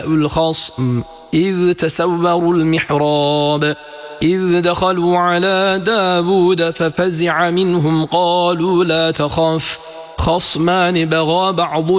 الخصم إذ تسوروا المحراب إذ دخلوا على داود ففزع منهم قالوا لا تخف خصمان بغى بعضنا